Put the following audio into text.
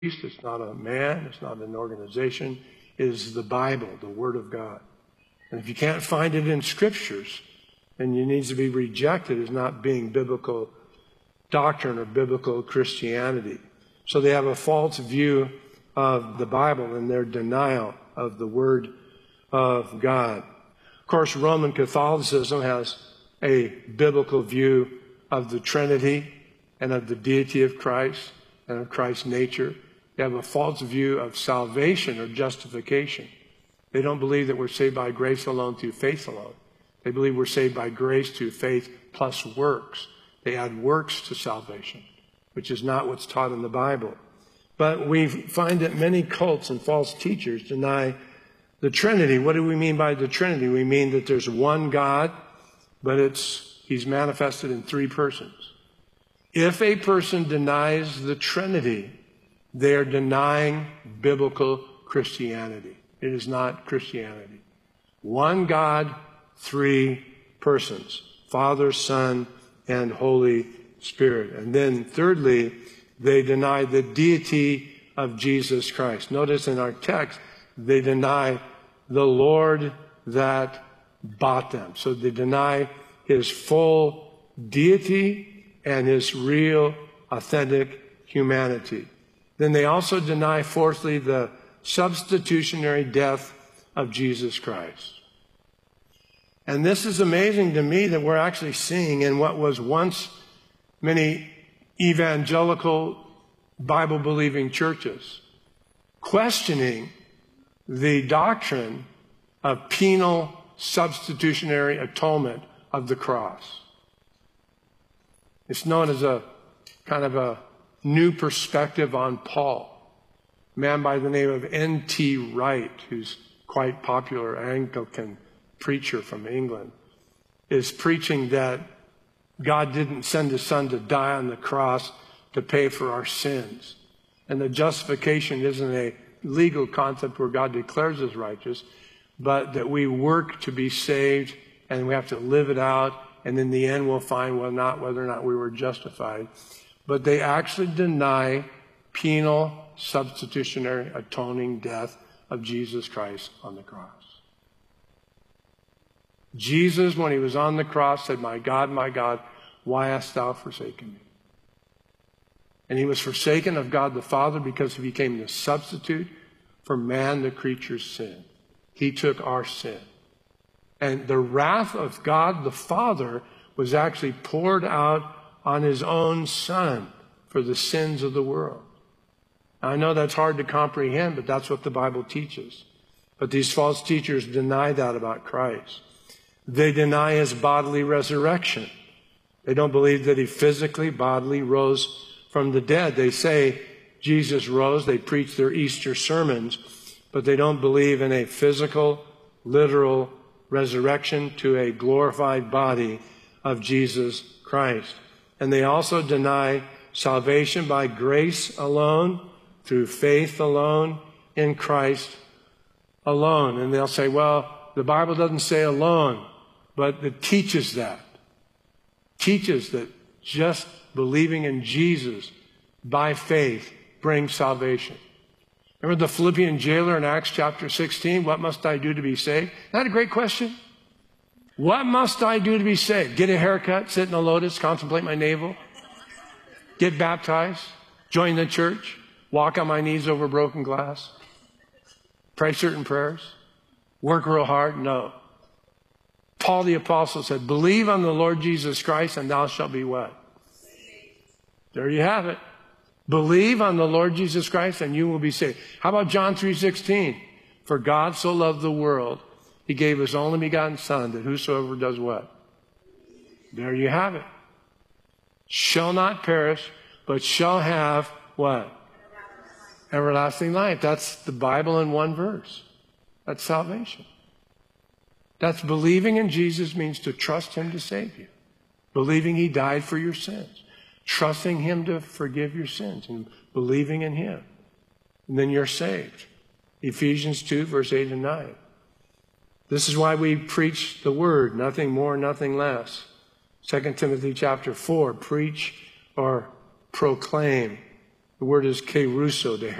It's not a man. It's not an organization. It is the Bible, the Word of God. And if you can't find it in Scriptures, then it needs to be rejected as not being biblical doctrine or biblical Christianity. So they have a false view of the Bible and their denial of the Word of God. Of course, Roman Catholicism has a biblical view of the Trinity and of the deity of Christ and of Christ's nature. They have a false view of salvation or justification. They don't believe that we're saved by grace alone through faith alone. They believe we're saved by grace through faith plus works. They add works to salvation, which is not what's taught in the Bible. But we find that many cults and false teachers deny the Trinity. What do we mean by the Trinity? We mean that there's one God, but He's manifested in three persons. If a person denies the Trinity, they are denying biblical Christianity. It is not Christianity. One God, three persons, Father, Son, and Holy Spirit. And then thirdly, they deny the deity of Jesus Christ. Notice in our text, they deny the Lord that bought them. So they deny His full deity and His real, authentic humanity. Then they also deny, fourthly, the substitutionary death of Jesus Christ. And this is amazing to me that we're actually seeing in what was once many evangelical Bible-believing churches questioning the doctrine of penal substitutionary atonement of the cross. It's known as a kind of a new perspective on Paul. A man by the name of N.T. Wright, who's quite popular Anglican preacher from England, is preaching that God didn't send His Son to die on the cross to pay for our sins. And the justification isn't a legal concept where God declares us righteous, but that we work to be saved and we have to live it out, and in the end we'll find whether or not we were justified. But they actually deny penal substitutionary atoning death of Jesus Christ on the cross. Jesus, when He was on the cross, said, my God, why hast thou forsaken me? And He was forsaken of God the Father because He became the substitute for man, the creature's sin. He took our sin. And the wrath of God the Father was actually poured out on His own Son for the sins of the world. Now, I know that's hard to comprehend, but that's what the Bible teaches. But these false teachers deny that about Christ. They deny His bodily resurrection. They don't believe that He physically, bodily rose from the dead. They say Jesus rose. They preach their Easter sermons, but they don't believe in a physical, literal resurrection to a glorified body of Jesus Christ. And they also deny salvation by grace alone, through faith alone, in Christ alone. And they'll say, well, the Bible doesn't say alone, but it teaches that. Teaches that just believing in Jesus by faith brings salvation. Remember the Philippian jailer in Acts chapter 16? What must I do to be saved? Isn't that a great question? What must I do to be saved? Get a haircut, sit in a lotus, contemplate my navel, get baptized, join the church, walk on my knees over broken glass, pray certain prayers, work real hard? No. Paul the Apostle said, believe on the Lord Jesus Christ and thou shalt be what? There you have it. Believe on the Lord Jesus Christ and you will be saved. How about John 3:16? For God so loved the world, He gave His only begotten Son, that whosoever does what? There you have it. Shall not perish, but shall have what? Everlasting life. That's the Bible in one verse. That's salvation. That's believing in Jesus means to trust Him to save you. Believing He died for your sins. Trusting Him to forgive your sins and believing in Him. And then you're saved. Ephesians 2, verse 8 and 9. This is why we preach the Word, nothing more, nothing less. 2 Timothy chapter 4, preach or proclaim The word is kerusso, to